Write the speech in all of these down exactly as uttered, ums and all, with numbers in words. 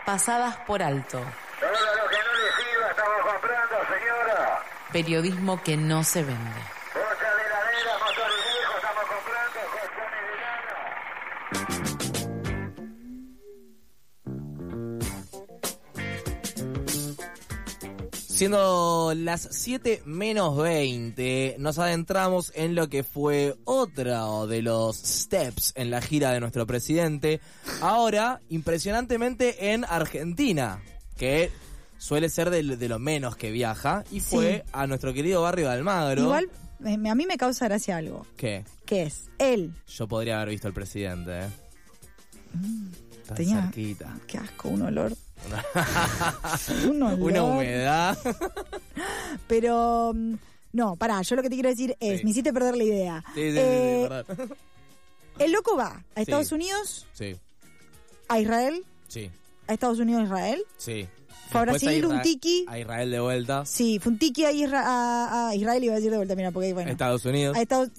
pasadas por alto. Todo lo que no le sirva estamos comprando, señora. Periodismo que no se vende. Bolsa de heladera, motores viejos, estamos comprando, colchones de lana. Siendo las siete menos veinte, nos adentramos en lo que fue otro de los steps en la gira de nuestro presidente. Ahora, impresionantemente, en Argentina, que suele ser de, de lo menos que viaja, y fue sí. a nuestro querido barrio de Almagro. Igual, eh, a mí me causa gracia algo. ¿Qué? ¿Qué es? Él. Yo podría haber visto al presidente, ¿eh? Mm, Tan tenía, cerquita. Qué asco, un olor. un olor. Una humedad. Pero, no, pará, yo lo que te quiero decir es, sí. me hiciste perder la idea. Sí, sí, eh, sí, sí, perdón. El loco va a Estados sí. Unidos, sí. a Israel, sí. a Estados Unidos, a Israel, sí. fue a Brasil, a Isra- un tiki. A Israel de vuelta. Sí, fue un tiki a, Isra- a, a Israel, iba a decir de vuelta, mira, porque bueno. A Estados Unidos. A, Estados,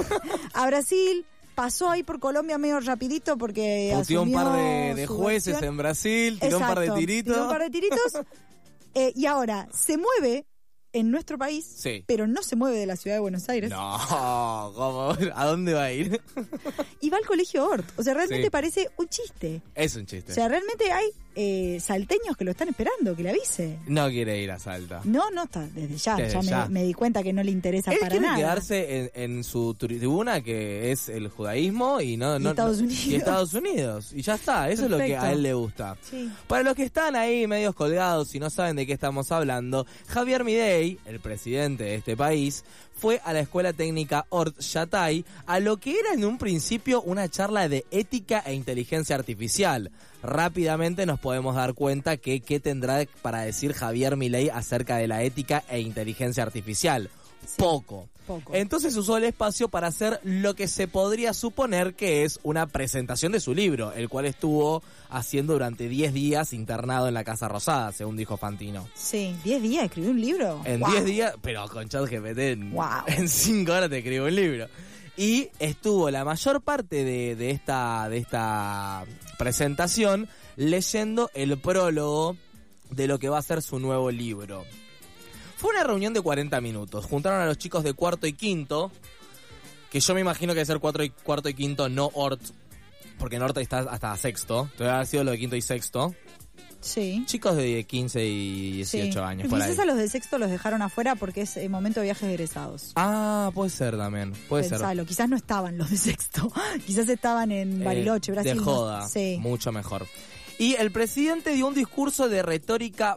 a Brasil, pasó ahí por Colombia medio rapidito porque puteó un par de, de su jueces versión. en Brasil, tiró Exacto, un par de tiritos. Tiró un par de tiritos. eh, y ahora, se mueve en nuestro país, sí. pero no se mueve de la ciudad de Buenos Aires. No, ¿cómo? ¿A dónde va a ir? Y va al colegio Hort. O sea, realmente sí. parece un chiste. Es un chiste. O sea, realmente hay eh, salteños que lo están esperando, que le avise. No quiere ir a Salta. No, no está, desde ya. Desde ya, ya. Me, me di cuenta que no le interesa Él para quiere nada. quedarse en, en su tribuna, que es el judaísmo, y no, y no Estados Unidos. Y Estados Unidos. Y ya está, eso Perfecto. Es lo que a él le gusta. Sí. Para los que están ahí medios colgados y no saben de qué estamos hablando, Javier Milei, el presidente de este país, fue a la Escuela Técnica Hort Yatay a lo que era en un principio una charla de ética e inteligencia artificial. Rápidamente nos podemos dar cuenta que qué tendrá para decir Javier Milei acerca de la ética e inteligencia artificial. Sí, poco. poco. Entonces usó el espacio para hacer lo que se podría suponer que es una presentación de su libro, el cual estuvo haciendo durante diez días internado en la Casa Rosada, según dijo Fantino. Sí, diez días, escribió un libro. En wow. diez días, pero con ChatGPT en, wow. en cinco horas te escribo un libro. Y estuvo la mayor parte de, de, esta, de esta presentación leyendo el prólogo de lo que va a ser su nuevo libro. Fue una reunión de cuarenta minutos. Juntaron a los chicos de cuarto y quinto, que yo me imagino que debe ser cuarto y, cuarto y quinto, no Hort, porque en Hort está hasta sexto. Debe haber sido lo de quinto y sexto. Sí. Chicos de quince y dieciocho sí. años. Por Quizás ahí. a los de sexto los dejaron afuera porque es el momento de viajes egresados. Ah, puede ser también. Puede Pensalo. ser. Quizás no estaban los de sexto. Quizás estaban en Bariloche, eh, Brasil. De joda. Sí. Mucho mejor. Y el presidente dio un discurso de retórica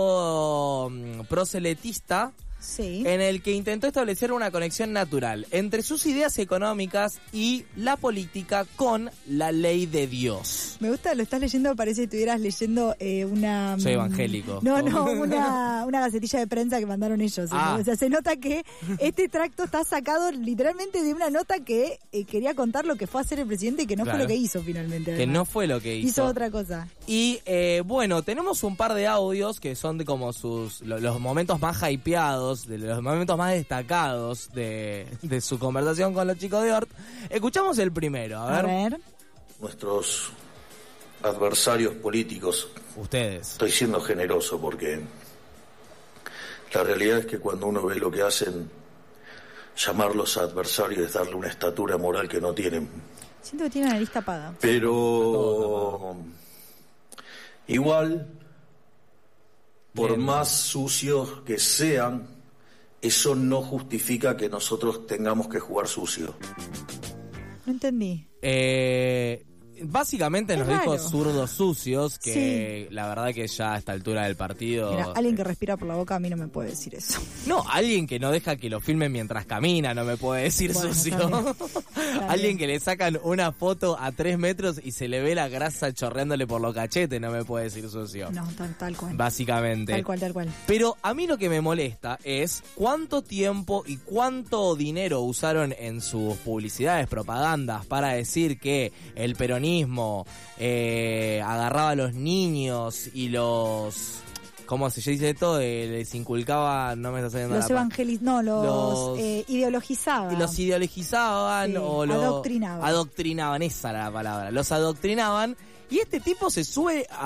pro proseletista, sí. en el que intentó establecer una conexión natural entre sus ideas económicas y la política con la ley de Dios. Me gusta, lo estás leyendo, parece que estuvieras leyendo eh, una... Soy evangélico. No, no, una, una gacetilla de prensa que mandaron ellos. Ah. O sea, se nota que este tracto está sacado literalmente de una nota que eh, quería contar lo que fue a hacer el presidente y que no claro. fue lo que hizo finalmente. Además. Que no fue lo que hizo. Hizo otra cosa. Y eh, bueno, tenemos un par de audios que son de como sus lo, los momentos más hypeados, de los momentos más destacados de, de su conversación con los chicos de Hort. Escuchamos el primero, a ver. A ver. Nuestros adversarios políticos. Ustedes. Estoy siendo generoso porque la realidad es que cuando uno ve lo que hacen, llamarlos adversarios es darle una estatura moral que no tienen. Siento que tiene la nariz tapada. Pero igual, por Bien. más sucios que sean, eso no justifica que nosotros tengamos que jugar sucio. No entendí. Eh, básicamente Es nos raro. dijo zurdos sucios, que Sí. la verdad que ya a esta altura del partido... Mira, alguien que respira por la boca a mí no me puede decir eso. No, alguien que no deja que lo filmen mientras camina no me puede decir Bueno, sucio. también. Alguien que le sacan una foto a tres metros y se le ve la grasa chorreándole por los cachetes no me puede decir sucio. No, tal, tal cual. Básicamente. Tal cual, tal cual. Pero a mí lo que me molesta es cuánto tiempo y cuánto dinero usaron en sus publicidades, propagandas, para decir que el peronismo eh, agarraba a los niños y los... ¿Cómo se dice esto? Eh, les inculcaba... No me está saliendo Los la evangeliz... No, los, Los- eh, ideologizaban. Los ideologizaban Sí, o los... adoctrinaban. Adoctrinaban, esa era la palabra. Los adoctrinaban y este tipo se sube a